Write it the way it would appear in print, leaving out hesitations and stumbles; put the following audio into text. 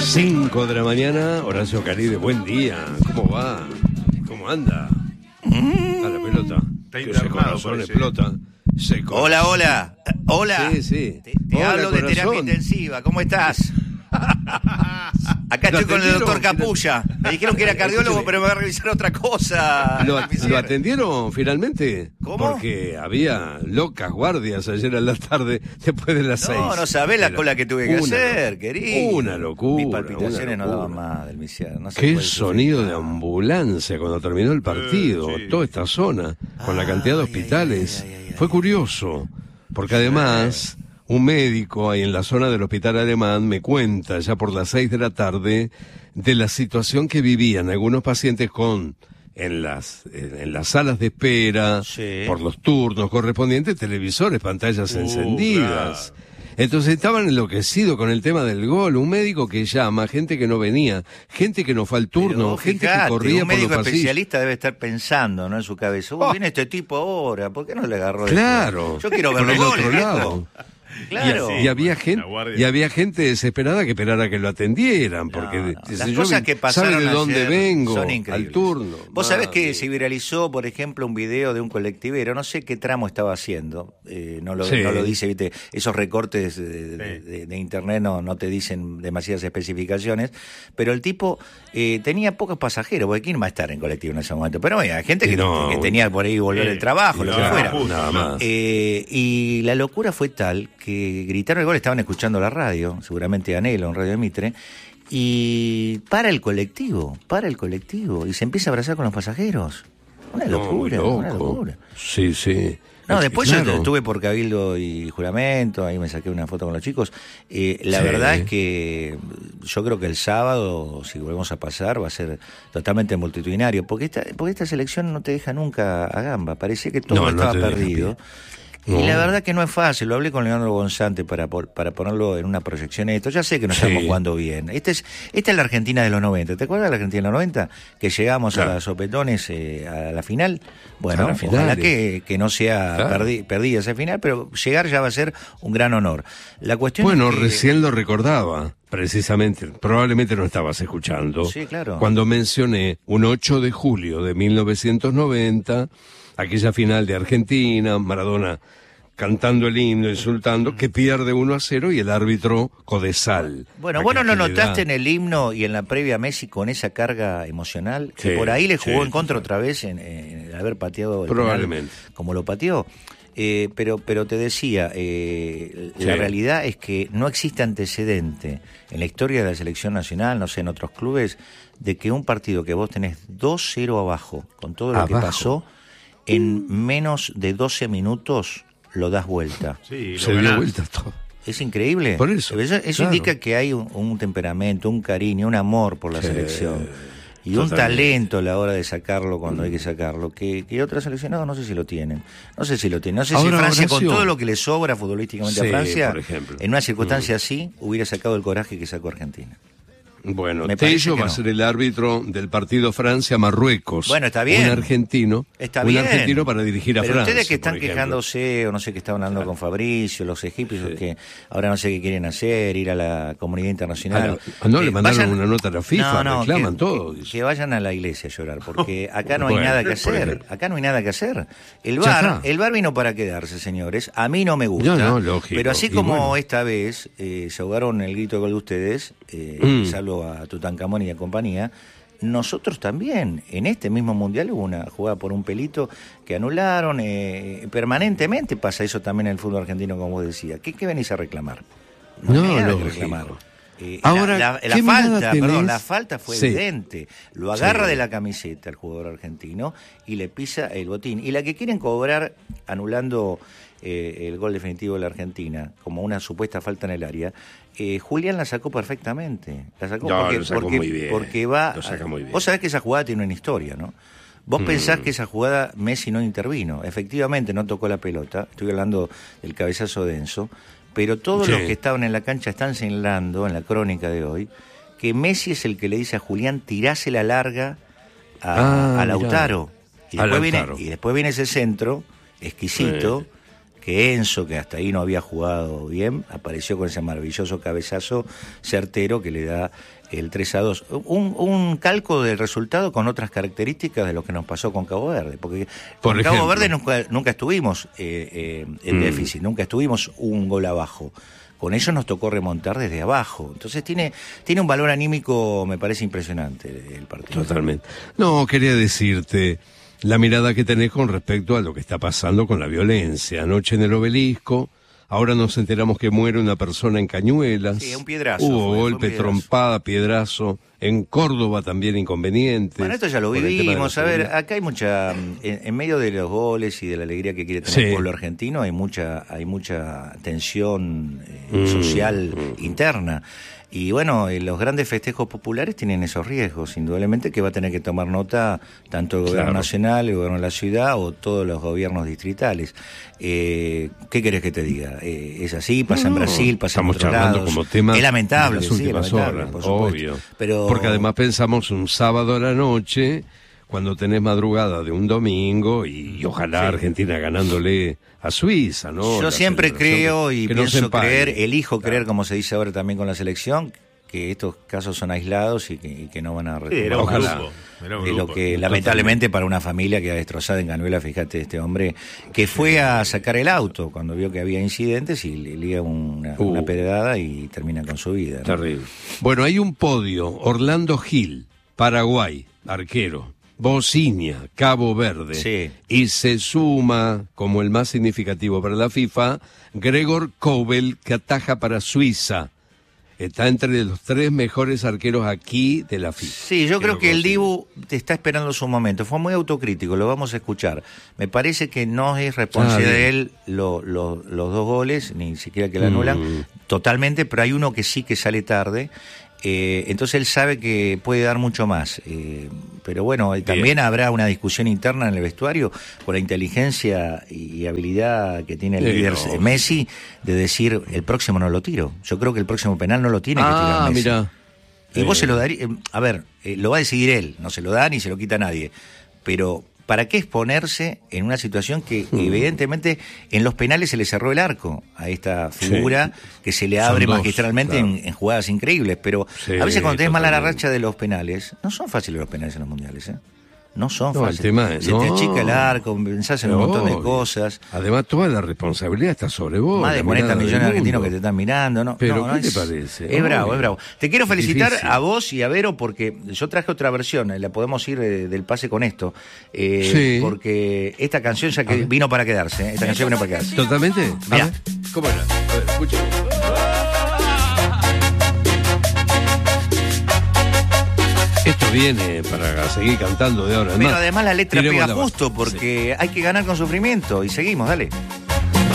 5 de la mañana, Horacio Caride, buen día. ¿Cómo va? ¿Cómo anda? A la pelota. Que ese corazón explota. Hola. Sí. Te hablo de terapia intensiva. ¿Cómo estás? Acá estoy con el doctor Capulla. Me dijeron que era cardiólogo, pero me va a revisar otra cosa. ¿Lo atendieron finalmente? ¿Cómo? Porque había locas guardias ayer a la tarde, después de las 6. No sabés la cola que tuve que hacer, querido. Una locura. Mis palpitaciones no daban más del Misier. No Qué sonido de ambulancia cuando terminó el partido. Sí. Toda esta zona, con la cantidad de hospitales. Fue curioso, porque además un médico ahí en la zona del hospital alemán me cuenta ya por las 6 de la tarde de la situación que vivían algunos pacientes en las salas de espera, por los turnos correspondientes, televisores, pantallas encendidas. Claro. Entonces estaban enloquecidos con el tema del gol. Un médico que llama, gente que no venía, gente que no fue al turno, gente que corría por los pasillos. Un médico especialista debe estar pensando, ¿no?, en su cabeza. Viene este tipo ahora, ¿por qué no le agarró? Claro. Yo quiero ver por los el goles, otro viejo. lado. Claro. Y había gente desesperada que esperara que lo atendieran, porque Las cosas que pasaron ¿sabe de dónde ayer vengo? son increíbles. Al turno. Vos sabés que se viralizó, por ejemplo, un video de un colectivero, no sé qué tramo estaba haciendo, no lo dice, viste, esos recortes de internet no te dicen demasiadas especificaciones, pero el tipo tenía pocos pasajeros, porque ¿quién va a estar en colectivo en ese momento? Pero había gente que tenía por ahí volver el trabajo, lo que fuera. Nada más. Y la locura fue tal que gritaron el gol, estaban escuchando la radio, seguramente Anhelo, en Radio Mitre, y para el colectivo, y se empieza a abrazar con los pasajeros. Una locura. Sí. No, después claro. yo estuve por Cabildo y Juramento, ahí me saqué una foto con los chicos. La verdad es que yo creo que el sábado, si volvemos a pasar, va a ser totalmente multitudinario, porque esta selección no te deja nunca a gamba, parecía que todo estaba perdido. Y la verdad que no es fácil, lo hablé con Leandro Gonzante para ponerlo en una proyección esto. Ya sé que no estamos jugando bien. Esta es la Argentina de los 90. ¿Te acuerdas de la Argentina de los 90? Que llegamos a los sopetones a la final. Bueno, ojalá que no sea perdida esa final, pero llegar ya va a ser un gran honor. La cuestión es que... recién lo recordaba, precisamente, probablemente no estabas escuchando. Sí, claro. Cuando mencioné un 8 de julio de 1990, aquella final de Argentina, Maradona cantando el himno, insultando, que pierde 1-0 y el árbitro Codesal. Bueno, ¿vos no lo notaste en el himno y en la previa a Messi con esa carga emocional? Sí, que por ahí le jugó en contra otra vez en haber pateado el probablemente penal como lo pateó. Pero te decía, la realidad es que no existe antecedente en la historia de la selección nacional, no sé, en otros clubes, de que un partido que vos tenés 2-0 abajo, con todo lo que pasó, en menos de 12 minutos lo das vuelta. Sí, se dio vuelta todo. Es increíble. Por eso indica que hay un temperamento, un cariño, un amor por la selección. Y totalmente. Un talento a la hora de sacarlo cuando hay que sacarlo, que otros seleccionados no sé si lo tienen. No sé si Ahora, si Francia, con todo lo que le sobra futbolísticamente a Francia, por ejemplo, en una circunstancia así, hubiera sacado el coraje que sacó Argentina. Bueno, Tello va a ser el árbitro del partido Francia-Marruecos. Bueno, está bien. Un argentino para dirigir a Pero Francia. ustedes que están quejándose, o no sé qué estaban hablando con Fabricio, los egipcios, que ahora no sé qué quieren hacer, ir a la comunidad internacional. Le mandaron una nota a la FIFA, reclaman todo. Que vayan a la iglesia a llorar, porque acá no hay nada que hacer. Acá no hay nada que hacer. El VAR vino para quedarse, señores. A mí no me gusta. No, lógico. Pero así como esta vez se ahogaron el grito de gol de ustedes, salvo a Tutankamón y a compañía, nosotros también, en este mismo mundial hubo una jugada por un pelito que anularon, permanentemente pasa eso también en el fútbol argentino, como vos decías. ¿Qué venís a reclamar? No hay nada que reclamar. Ahora, la falta fue evidente. Lo agarra de la camiseta el jugador argentino y le pisa el botín. Y la que quieren cobrar anulando el gol definitivo de la Argentina como una supuesta falta en el área, Julián la sacó perfectamente. La sacó porque va... Lo saca muy bien. Vos sabés que esa jugada tiene una historia, ¿no? Vos pensás que esa jugada Messi no intervino. Efectivamente no tocó la pelota. Estoy hablando del cabezazo de Enzo. Pero todos los que estaban en la cancha están señalando, en la crónica de hoy, que Messi es el que le dice a Julián, tirase la larga a Lautaro. Y después viene ese centro exquisito, que Enzo, que hasta ahí no había jugado bien, apareció con ese maravilloso cabezazo certero que le da el 3-2. Un calco del resultado con otras características de lo que nos pasó con Cabo Verde, porque con Cabo Verde nunca estuvimos en déficit, nunca estuvimos un gol abajo. Con ellos nos tocó remontar desde abajo. Entonces tiene un valor anímico, me parece impresionante el partido. Totalmente. No, quería decirte la mirada que tenés con respecto a lo que está pasando con la violencia. Anoche en el Obelisco, ahora nos enteramos que muere una persona en Cañuelas. Sí, un piedrazo. Hubo golpe, trompada, piedrazo. En Córdoba también inconvenientes. Bueno, esto ya lo vivimos. A ver, acá hay mucha, en medio de los goles y de la alegría que quiere tener el pueblo argentino, hay mucha tensión social interna. Y bueno, los grandes festejos populares tienen esos riesgos, indudablemente, que va a tener que tomar nota tanto el gobierno nacional, el gobierno de la ciudad o todos los gobiernos distritales. ¿Qué querés que te diga? ¿Es así? ¿Pasa en Brasil? ¿Pasa en otros lados? Como tema es lamentable, las últimas horas, por supuesto. Obvio. Porque además pensamos un sábado a la noche, cuando tenés madrugada de un domingo y ojalá Argentina ganándole a Suiza, ¿no? Yo siempre creo y pienso creer, elijo creer, como se dice ahora también con la selección, que estos casos son aislados y que no van a retomar. Ojalá. De lo que lamentablemente para una familia que ha destrozado en Cañuelas, fíjate, este hombre que fue a sacar el auto cuando vio que había incidentes y le liga una pedrada y termina con su vida, ¿no? Terrible. Bueno, hay un podio: Orlando Gil, Paraguay, arquero; Bocinia, Cabo Verde. Sí. Y se suma, como el más significativo para la FIFA, Gregor Kobel, que ataja para Suiza. Está entre los 3 mejores arqueros aquí de la FIFA. Sí, yo creo que el Dibu te está esperando su momento. Fue muy autocrítico, lo vamos a escuchar. Me parece que no es responsabilidad de él los 2 goles, ni siquiera que la anulan, totalmente, pero hay uno que sí que sale tarde. Entonces él sabe que puede dar mucho más, pero bueno, también habrá una discusión interna en el vestuario por la inteligencia y habilidad que tiene el líder Messi de decir: el próximo no lo tiro. Yo creo que el próximo penal no lo tiene que tirar Messi. Mira. Y vos se lo darías, a ver, lo va a decidir él, no se lo da ni se lo quita a nadie, pero ¿para qué exponerse en una situación que evidentemente en los penales se le cerró el arco a esta figura que se le abre magistralmente en jugadas increíbles? Pero a veces cuando tenés mala la racha de los penales, no son fáciles los penales en los mundiales, No son fáciles. Se te achica el arco, pensás en un montón de cosas. Además, toda la responsabilidad está sobre vos. Más de 40 millones de argentinos que te están mirando, ¿no? Pero, ¿qué te parece? Es bravo, es bravo. Te quiero felicitar a vos y a Vero porque yo traje otra versión, la podemos ir del pase con esto. Porque esta canción ya que vino para quedarse, Esta canción vino para quedarse. ¿Totalmente? Mirá. ¿Cómo era? A ver, escucha. Esto viene para seguir cantando de ahora en más. Pero además la letra pega justo porque hay que ganar con sufrimiento. Y seguimos, dale.